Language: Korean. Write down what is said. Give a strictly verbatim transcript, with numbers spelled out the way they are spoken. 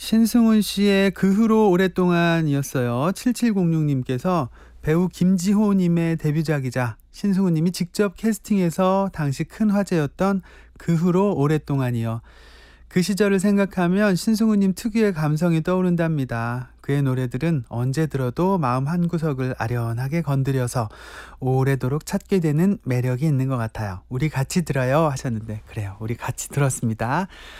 신승훈 씨의 그 후로 오랫동안이었어요. 칠칠공육 님께서 배우 김지호 님의 데뷔작이자 신승훈 님이 직접 캐스팅해서 당시 큰 화제였던 그 후로 오랫동안이요. 그 시절을 생각하면 신승훈 님 특유의 감성이 떠오른답니다. 그의 노래들은 언제 들어도 마음 한구석을 아련하게 건드려서 오래도록 찾게 되는 매력이 있는 것 같아요. 우리 같이 들어요 하셨는데, 그래요, 우리 같이 들었습니다.